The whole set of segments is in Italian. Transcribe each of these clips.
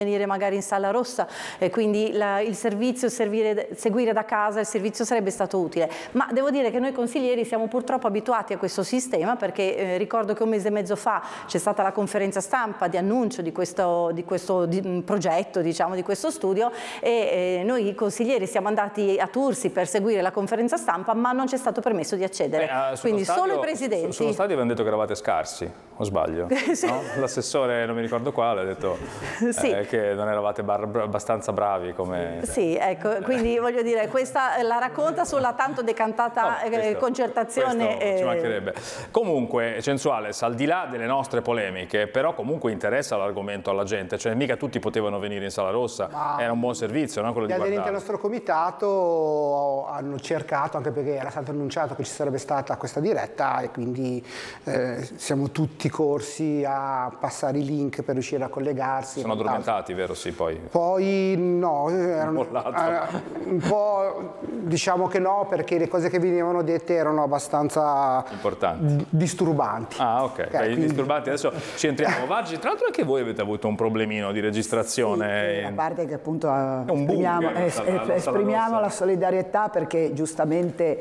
venire magari in Sala Rossa, quindi il servizio, seguire da casa il servizio sarebbe stato utile, ma devo dire che noi consiglieri siamo purtroppo abituati a questo sistema, perché ricordo che un mese e mezzo fa c'è stata la conferenza stampa di annuncio di questo progetto, diciamo, di questo studio, e noi consiglieri siamo andati a Tursi per seguire la conferenza stampa, ma non ci è stato permesso di accedere, quindi solo i presidenti. Sullo stadio avevano detto che eravate scarsi, o sbaglio? Sì. No? L'assessore, non mi ricordo quale, ha detto sì, che non eravate abbastanza bravi come... Sì, ecco, quindi voglio dire, questa la racconta sulla tanto decantata concertazione. Questo ci mancherebbe. Comunque, Censuales, al di là delle nostre polemiche, però comunque interessa l'argomento alla gente, cioè mica tutti potevano venire in Sala Rossa, era un buon servizio, no? Quello di guardare. Gli aderenti del nostro comitato hanno cercato, anche perché era stato annunciato che ci sarebbe stata questa diretta, e quindi siamo tutti corsi a passare i link per riuscire a collegarsi. Sono addormentati, vero? Sì, poi no, erano un po', diciamo che no, perché le cose che venivano dette erano abbastanza importanti, disturbanti. Ah, ok, quindi... disturbanti, adesso ci entriamo. Vargi, tra l'altro anche voi avete avuto un problemino di registrazione. Sì, a parte che appunto esprimiamo la solidarietà, perché giustamente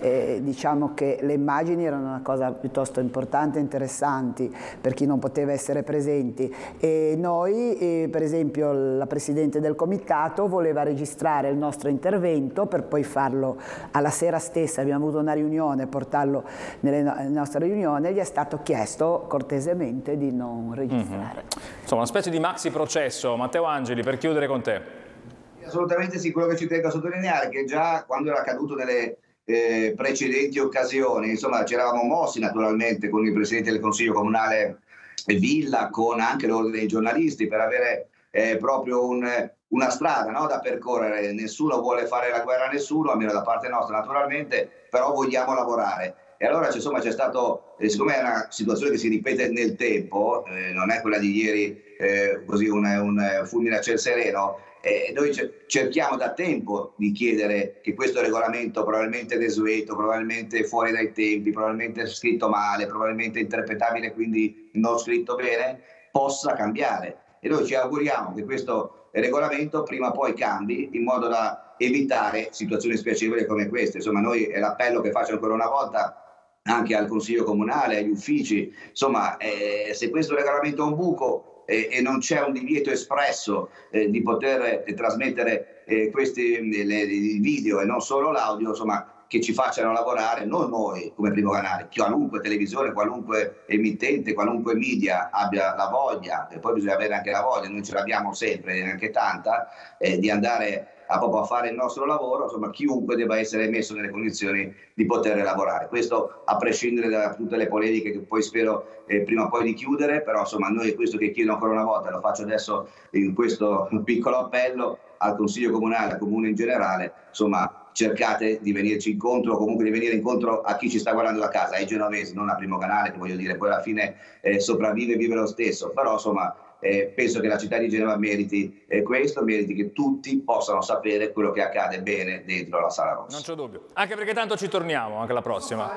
diciamo che le immagini erano una cosa piuttosto importante e interessanti per chi non poteva essere presenti, e noi per esempio la Presidente del Comitato voleva registrare il nostro intervento per poi farlo alla sera stessa, abbiamo avuto una riunione, portarlo nelle nostre riunioni, gli è stato chiesto cortesemente di non registrare. Insomma, una specie di maxi processo. Matteo Angeli, per chiudere con te. Assolutamente sì, quello che ci tengo a sottolineare è che già quando era accaduto nelle precedenti occasioni, insomma, ci eravamo mossi naturalmente con il Presidente del Consiglio Comunale Villa, con anche l'Ordine dei giornalisti, per avere proprio una strada, no, da percorrere. Nessuno vuole fare la guerra a nessuno, almeno da parte nostra naturalmente, però vogliamo lavorare. E allora insomma c'è stato, siccome è una situazione che si ripete nel tempo, non è quella di ieri, così un fulmine a ciel sereno, noi cerchiamo da tempo di chiedere che questo regolamento, probabilmente desueto, probabilmente fuori dai tempi, probabilmente scritto male, probabilmente interpretabile, quindi non scritto bene, possa cambiare. E noi ci auguriamo che questo regolamento prima o poi cambi, in modo da evitare situazioni spiacevoli come queste. Insomma, noi è l'appello che faccio ancora una volta anche al Consiglio Comunale, agli uffici, insomma, se questo regolamento è un buco e non c'è un divieto espresso di poter trasmettere questi video e non solo l'audio, insomma, che ci facciano lavorare, non noi come primo canale, qualunque televisione, qualunque emittente, qualunque media abbia la voglia, e poi bisogna avere anche la voglia, noi ce l'abbiamo sempre, neanche tanta, di andare proprio a fare il nostro lavoro. Insomma, chiunque debba essere messo nelle condizioni di poter lavorare. Questo a prescindere da tutte le polemiche che poi spero prima o poi di chiudere, però insomma noi questo che chiedo ancora una volta, lo faccio adesso in questo piccolo appello al Consiglio Comunale, al Comune in generale, insomma, cercate di venirci incontro, o comunque di venire incontro a chi ci sta guardando da casa, ai genovesi, non a Primo Canale, che voglio dire, poi alla fine sopravvive e vive lo stesso, però insomma penso che la città di Genova meriti questo, meriti che tutti possano sapere quello che accade bene dentro la Sala Rossa. Non c'è dubbio, anche perché tanto ci torniamo anche alla prossima.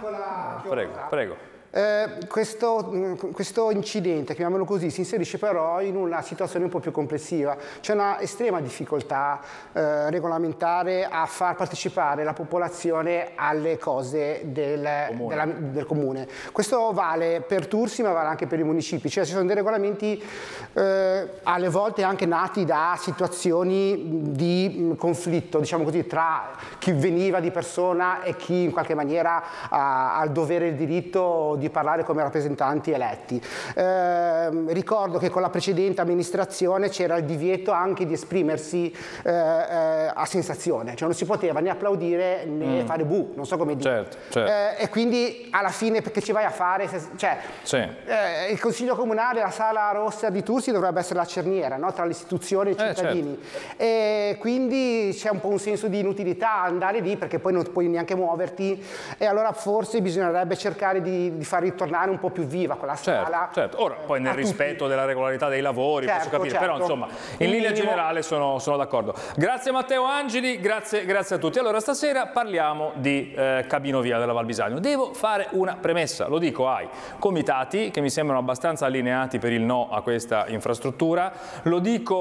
Prego. Questo incidente, chiamiamolo così, si inserisce però in una situazione un po' più complessiva. C'è una estrema difficoltà regolamentare a far partecipare la popolazione alle cose del comune. Questo vale per Tursi, ma vale anche per i municipi. Cioè ci sono dei regolamenti alle volte anche nati da situazioni di conflitto, diciamo così, tra chi veniva di persona e chi in qualche maniera ha il dovere e il diritto di parlare come rappresentanti eletti. Ricordo che con la precedente amministrazione c'era il divieto anche di esprimersi a sensazione, cioè non si poteva né applaudire né fare bu, non so come dire. Certo. E quindi alla fine che ci vai a fare? Il Consiglio Comunale, la Sala Rossa di Tursi dovrebbe essere la cerniera, no? Tra le istituzioni e i cittadini. Certo. E quindi c'è un po' un senso di inutilità andare lì, perché poi non puoi neanche muoverti, e allora forse bisognerebbe cercare di far ritornare un po' più viva quella sala. Certo. Ora, poi nel rispetto della regolarità dei lavori, posso capire, però insomma, in linea generale sono d'accordo. Grazie Matteo Angeli, grazie a tutti. Allora, stasera parliamo di Cabinovia della Val Bisagno. Devo fare una premessa, lo dico ai comitati che mi sembrano abbastanza allineati per il no a questa infrastruttura, lo dico